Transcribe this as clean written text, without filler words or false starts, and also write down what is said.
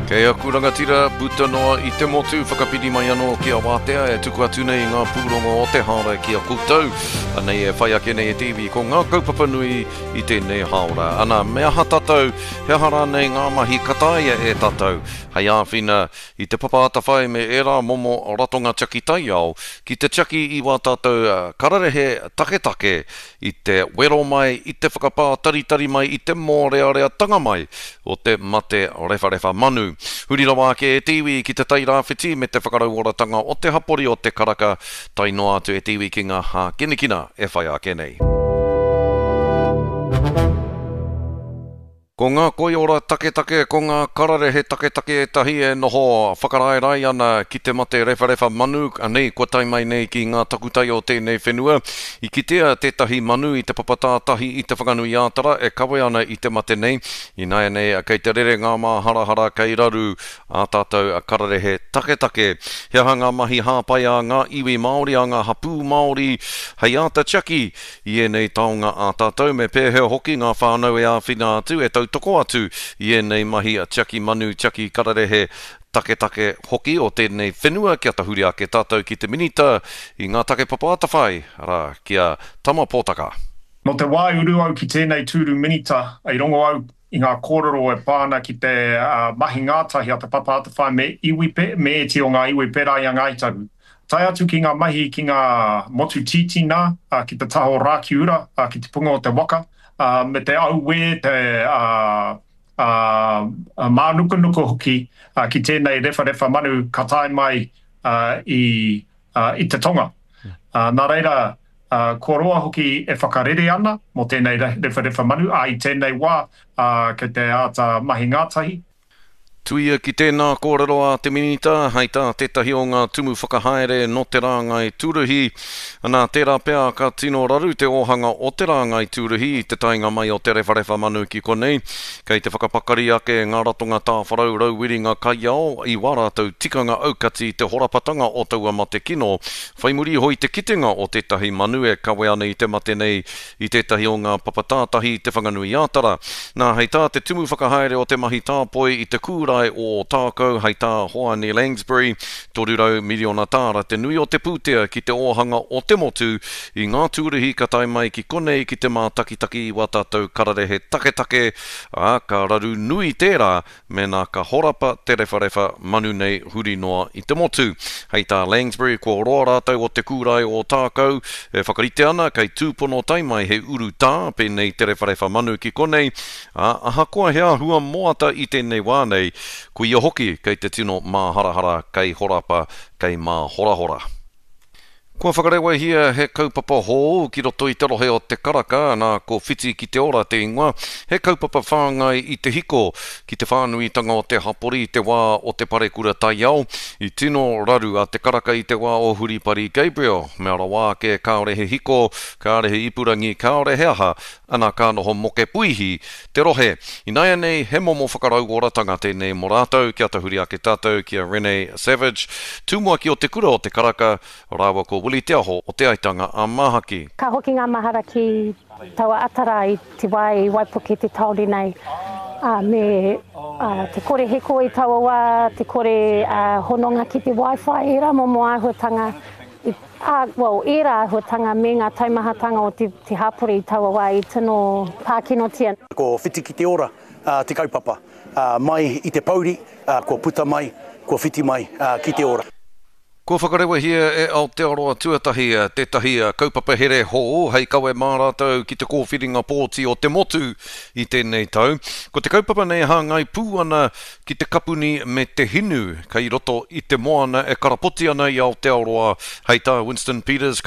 Kei a kurangatira puta noa I te motu whakapiri mai anō ki a wātea e tuku atu nei ngā pūrongo o te hara ki a koutou. Anei e whai ake nei e TV ko ngā kaupapa nui I tēnei haora. Ana mea ha tātou, he hara nei ngā mahi kataia e tātou. Hei āwhina I te papaata whai me era momo ratonga chaki tai au, ki te chaki I wā tātou kararehe take I te wero mai, I te whakapā taritari mai, I te mōrearea tanga mai o te mate rewharewa manu. Huri rawa ke e tiwi ki te tai rāwhiti me te whakarauoratanga o te hapori o te karaka tai noa atu e tiwi ki ngā hā kinekina e whai ake nei. Ko ngā koiora take, ko ngā kararehe take e tahi e noho whakaraerai ana ki te mate rewharewa manu, anei kua tai mai nei ki ngā takutai o tēnei whenua. I kitea tētahi manu I te papatātahi I te whakanui ātara e kawe ana I te mate nei. I nai nei kei te rere ngā mā harahara kei raru a tātou kararehe take. Hea ngā mahi hāpai a ngā iwi Māori a ngā hapū Māori hei āta chaki I nei taonga a tātou me pēhea hoki ngā whānau e āwhina atu e tau toko atu I nei mahi a chaki manu, chaki kararehe take hoki o tēnei whenua kia tahuri ake tātou ki te minita I ngā take papaata whai, ara kia tama pōtaka. No te wai uru au ki tēnei tūru minita, ai rongo au I ngā kōrero e pāna ki te mahi ngātahi a te papaata whai me e te o ngā iwi pera I a ngaitaru. Tai atu ki ngā mahi ki ngā motu titina, ki te taho rāki ura, ki te punga o te waka, me te auwe, te mānuku hoki ki tēnei rewharewa manu ka tae mai I te tonga. Nā reira, ko roa hoki e whakarere ana mo tēnei rewharewa manu, I tēnei wā kei te āta mahi ngātahi. Tuia ki tēnā kōrero a te minita, hei tā tētahi o ngā tumu whakahaere no te rāngai tūruhi. Anā tērā pēr ka tino raru te ohanga o te rāngai tūruhi I te tainga mai o te rewharewa manu ki konei. Kei te whakapakari ake ngā ratonga tā wharau rauwiringa kai ao I wārātou tikanga aukati te horapatanga o taua mate kino. Whaimuri hoi te kitenga o tētahi manu e kawe ana I te mate nei I tētahi o ngā papatātahi te whanganui ātara. Nā hei tā te tumu whakahaere o te mahi tāpoi I te kūrai o tākau hei tā hoa ni Langsbury, torurau miliona tāra te nui o te pūtea ki te ohanga o te motu I ngā tūruhi ka tai mai ki konei ki te mā takitaki I wātātou kararehe take, ka raru nui tērā me nā ka horapa te rewharewa manu nei huri noa I te motu. Hei tā Langsbury ko roa rātou o te kūrai o tākau e whakarite ana kei tūpono tai mai he uru tā pēnei te rewharewa manu ki konei, aha koa hea hua moata I tēnei wānei, ko ia hoki kei te tino mā harahara kei horapa kei mā horahora. Kua whakarewa hia he kaupapa hou ki roto I te rohe o te karaka, nā ko whiti ki te ora te ingoa, he kaupapa whāngai I te hiko ki te whānuitanga o te hapori I te wā o te parekura tai au, I tino raru a te karaka I te wā o Huripari Gabriel, mea ra wā ke kaore he hiko, kaore he ipurangi, kaore he aha, ana ka noho moke puihi, te rohe. I nai nei he momo whakarau oratanga tēnei mō rātou, kia tahuri ake tātou, kia Renee Savage, tūmua ki o te kura o te karaka, rāwa ko Willi te aho o te aitanga a Mahaki. Ka hoki ngā mahara ki taua atara I te wai waipuke te tauri nei. Te kore heko I taua wā, te kore hononga ki te Wi-Fi, era momo āhuatanga, era āhuatanga me ngā taimahatanga o te hapori I taua wā I tino pākinotia. Ko whiti ki te ora, te kaupapa, mai I te pauri, ko puta mai, ko whiti mai ki te ora. Ko whakarewa hia e Aotearoa tuatahi tētahi kaupapa here ho, hei kawe mā rātou ki te kōwhiringa pōti o te motu I tēnei tau. Ko te kaupapa nei hāngai pū ana ki te kapuni me te hinu, kei roto I te moana e karapoti ana I Aotearoa, hei tā Winston Peters,